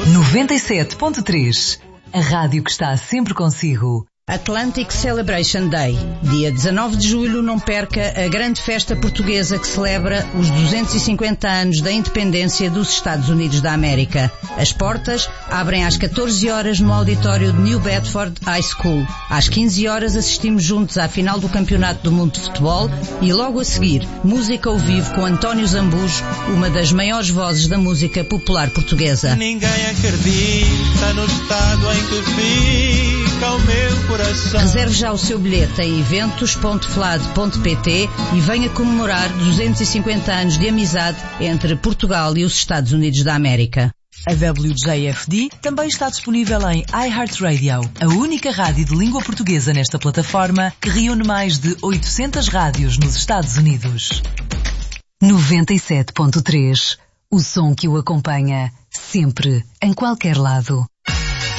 97.3, a rádio que está sempre consigo. Atlantic Celebration Day. Dia 19 de julho, não perca a grande festa portuguesa que celebra os 250 anos da independência dos Estados Unidos da América. As portas abrem às 14 horas no auditório de New Bedford High School. Às 15 horas assistimos juntos à final do Campeonato do Mundo de Futebol e logo a seguir, música ao vivo com António Zambujo, uma das maiores vozes da música popular portuguesa. Ninguém acredita no estado em que fica o meu coração. Reserve já o seu bilhete em eventos.flad.pt e venha comemorar 250 anos de amizade entre Portugal e os Estados Unidos da América. A WJFD também está disponível em iHeartRadio, a única rádio de língua portuguesa nesta plataforma que reúne mais de 800 rádios nos Estados Unidos. 97.3, o som que o acompanha sempre, em qualquer lado.